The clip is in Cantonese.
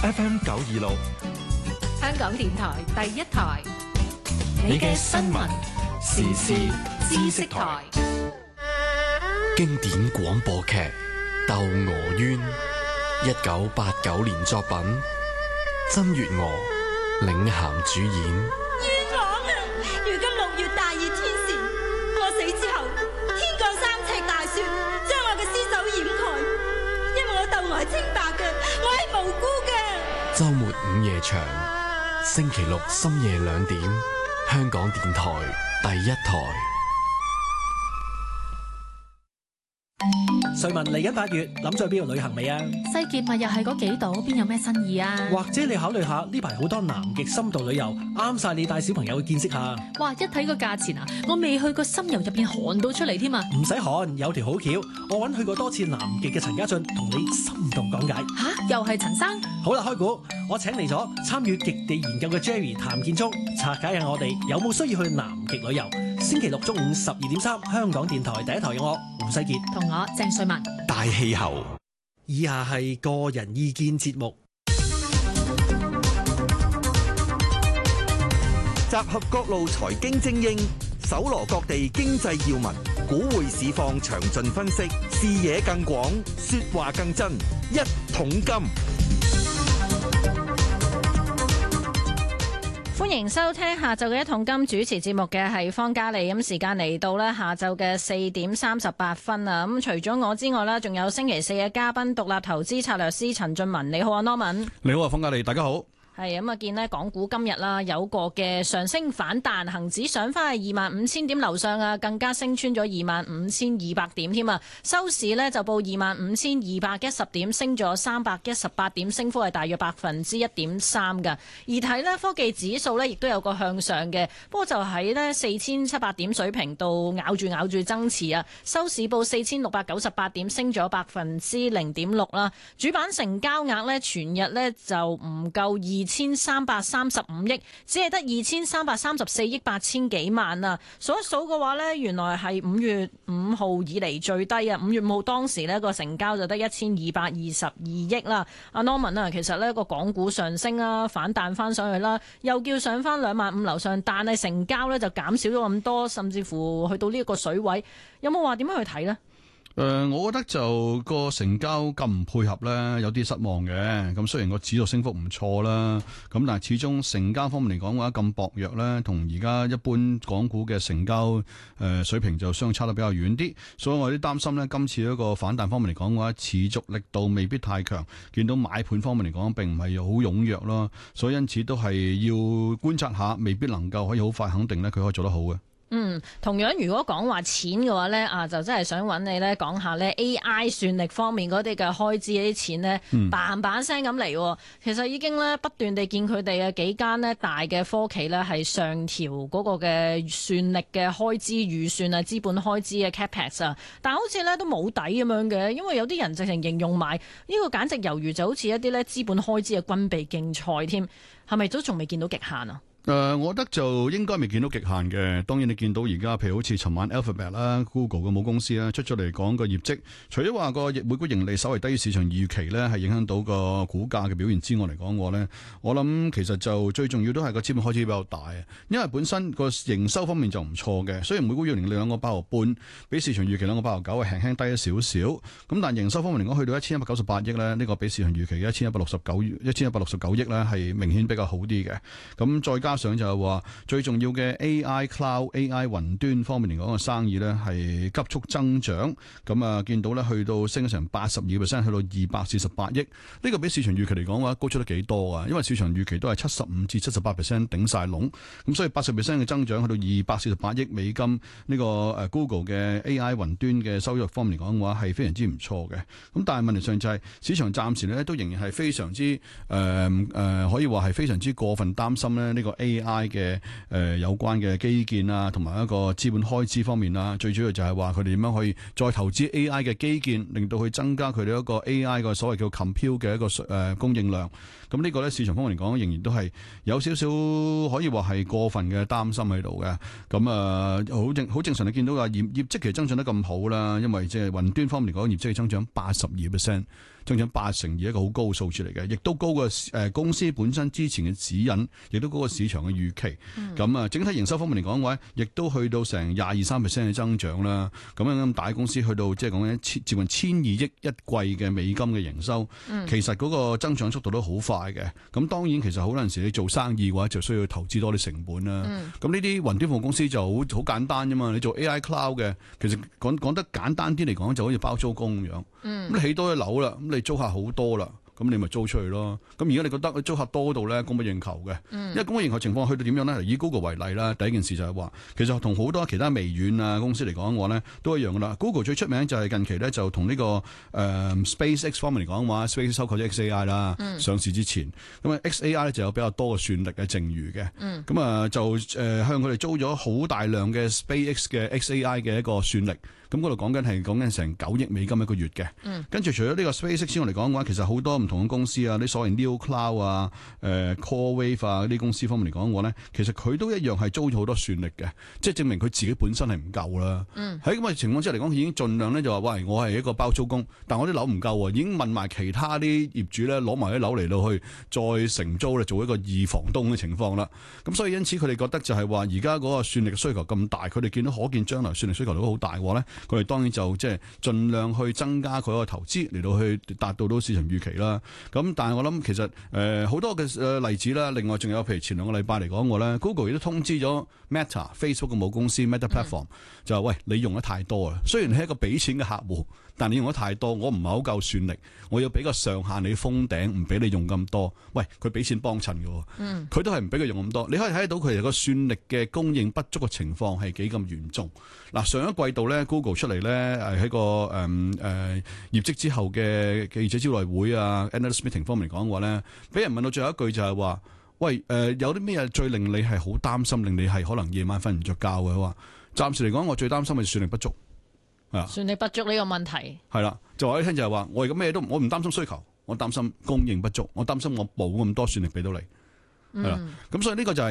FM 926， 香港電台第一台， 你嘅新聞時事知識台。 經典廣播劇《竇娥冤》，1989年作品，曾月娥領銜主演。 冤枉啊！如今6月大熱天時，我死之後，天降3尺大雪，將我嘅屍首掩蓋。因為我竇娥係清白嘅，我係無辜嘅。 周末午夜場，星期六深夜2點，香港電台第一台。 瑞文嚟緊8月，諗咗去邊度旅行未啊？ 西傑咪又係嗰幾島，邊有咩新意啊？ 或者你考慮下呢排好多南極深度旅遊，啱晒你帶小朋友去見識下。 哇！一睇個價錢啊，我未去過深遊入邊寒到出嚟添啊！ 唔使寒，有條好橋，我揾去過多次南極嘅陳家俊同你深度講解。 吓，又係陳生？ 好啦，開估，我請嚟咗參與極地研究嘅 Jerry 譚建聰，拆解下我哋有冇需要去南極旅遊。星期六中午12:3，香港電台第一台有我胡世傑同我鄭瑞文。 大氣候。 以下係個人意見節目， 集合各路財經精英，搜羅各地經濟要聞，股匯市況詳盡分析，視野更廣，說話更真。一桶金， 歡迎收聽下晝嘅一桶金，主持節目嘅係方嘉莉。咁時間嚟到呢下晝嘅4:38啊。咁除咗我之外呢，仲有星期四嘅嘉賓，獨立投資策略師陳俊文。你好啊 Norman。 你好啊方嘉莉，大家好。 係咁啊，見呢港股今日啦有個嘅上升反彈，恒指上翻去25,000點樓上啊，更加升穿咗25,200點添啊。收市呢就報25,210點，升咗318點，升幅係大約1.3%噶。而睇呢科技指數呢亦都有個向上嘅，不過就喺呢4,700點水平度咬住增持啊。收市報4,698點，升咗0.6%啦。主板成交額呢全日呢就唔夠2,335億，只係得2,334億8千幾萬啊！數一數嘅話呢，原來係5月5號以嚟最低啊！5月5號當時呢個成交就得1,222億啦。阿 Norman 啊，其實呢個港股上升啊，反彈翻上去啦，又叫上翻25,000樓上，但係成交呢就減少咗咁多，甚至乎去到呢一個水位，有冇話點樣去睇呢？ 我覺得就個成交咁唔配合咧，有啲失望嘅。咁雖然個指數升幅唔錯啦，咁但係始終成交方面嚟講嘅話咁薄弱咧，同而家一般港股嘅成交水平就相差得比較遠啲。所以我有啲擔心咧，今次一個反彈方面嚟講嘅話，持續力度未必太強。見到買盤方面嚟講並唔係好踴躍咯，所以因此都係要觀察下，未必能夠可以好快肯定咧，佢可以做得好嘅。 同樣如果講話錢嘅話呢，就真係想揾你呢講下呢 AI 算力方面嗰啲嘅開支啲錢呢，嘭嘭聲咁嚟。其實已經呢不斷地見佢哋嘅幾間呢大嘅科企呢係上調嗰個嘅算力嘅開支預算啊，資本開支嘅 capex 啊，但好似呢都冇底咁樣嘅，因為有啲人直情形容埋呢個簡直猶如就好似一啲呢資本開支嘅軍備競賽添，係咪都仲未見到極限啊？ 我覺得就應該未見到極限嘅。當然你見到而家譬如好似尋晚 Alphabet 啦、Google 嘅母公司啦出咗嚟講個業績，除咗話個每股盈利稍為低於市場預期咧，係影響到個股價嘅表現之外嚟講，我諗其實就最重要都係個資本開支比較大啊。因為本身個營收方面就唔錯嘅，雖然每股盈利2.85，比市場預期2.89係輕輕低咗少少，咁但係營收方面嚟講去到1,198億咧，呢個比市場預期嘅1,169億咧係明顯比較好啲嘅。咁再加上就係話最重要嘅 AI Cloud、AI 雲端方面嚟講嘅生意咧係急速增長，咁啊見到咧去到升咗成82%，去到248億，呢個比市場預期嚟講嘅話高出得幾多啊？因為市場預期都係75%至78%頂晒籠，咁所以80%嘅增長去到248億美金，呢個Google 嘅 AI 雲端嘅收入方面嚟講嘅話係非常之唔錯嘅。咁但係問題上就係市場暫時咧都仍然係非常之可以話係非常之過分擔心咧呢個 AI 嘅有關嘅基建啊，同埋一個資本開支方面啦，最主要就係話佢哋點樣可以再投資 AI 嘅基建，令到佢增加佢哋一個 AI 個所謂叫 compute 嘅一個供應量。咁呢個咧市場方面嚟講，仍然都係有少少可以話係過分嘅擔心喺度嘅。咁好正常，你見到嘅業績其實增長得咁好啦，因為即係雲端方面嚟講，業績係增長82%。 增長82%，一個好高嘅數字嚟嘅，亦都高過公司本身之前嘅指引，亦都高過市場嘅預期。咁啊，整體營收方面嚟講嘅話，亦都去到成23%嘅增長啦。咁樣咁大公司去到即係講緊接近1,200億一季嘅美金嘅營收，其實嗰個增長速度都好快嘅。咁當然其實好多陣時你做生意嘅話，就需要投資多啲成本啦。咁呢啲雲端服務公司就好簡單啫嘛。你做 AI Cloud 嘅，其實講得簡單啲嚟講，就好似包租公咁樣。咁你起多一樓啦，咁你租客好多啦。咁你咪租出去咯。咁而家你覺得租客多到咧供不應求嘅，因為供不應求情況去到點樣咧？以 Google 為例啦，第一件事就係話，其實同好多其他微軟啊公司嚟講嘅話咧，都一樣噶啦。Google 最出名就係近期咧就同呢個SpaceX 方面嚟講嘅話，SpaceX 收購咗 XAI 啦，上市之前，咁啊 XAI 咧就有比較多嘅算力嘅剩餘嘅，咁啊就向佢哋租咗好大量嘅 SpaceX 嘅 XAI 嘅一個算力。咁嗰度講緊成9億美金一個月嘅，跟住除咗呢個 SpaceX 之外嚟講嘅話，其實好多唔同嘅公司啊，啲所謂 New Cloud 啊、CoreWeave 啊啲公司方面嚟講嘅話咧，其實佢都一樣係租咗好多算力嘅，即係證明佢自己本身係唔夠啦。喺咁嘅情況之下嚟講，佢已經盡量咧就話：喂，我係一個包租公，但我啲樓唔夠喎，已經問埋其他啲業主咧攞埋啲樓嚟到去再承租咧，做一個二房東嘅情況啦。咁所以因此佢哋覺得就係話，而家嗰個算力嘅需求咁大，佢哋見到可見將來算力需求都好大嘅話咧。佢哋當然就即係盡量去增加佢個投資嚟到去達到市場預期啦。咁但係我諗其實好多嘅例子啦，另外仲有譬如前2個禮拜嚟講我咧 ，Google 亦都通知咗 Meta Facebook 嘅母公司 Meta Platform，就話喂，你用得太多啦，雖然你係一個俾錢嘅客戶，但你用得太多，我唔係好夠算力，我要俾個上限你封頂，唔俾你用咁多。喂，佢俾錢幫襯嘅，佢都係唔俾佢用咁多。你可以睇得到佢哋個算力嘅供應不足嘅情況係幾咁嚴重。嗱，上一季度咧 Google 出嚟咧喺個業績之後嘅記者招待會啊 analyst meeting 方面嚟講嘅話咧，俾人問到最後一句就係話：喂，有啲咩最令你係好擔心，令你係可能夜晚瞓唔着覺嘅？話暫時嚟講，我最擔心係算力不足。 算力不足呢個問題係啦，就話你聽就係話，我而家咩都我唔擔心需求，我擔心供應不足，我擔心我冇咁多算力俾到你。係啦，咁所以呢個就係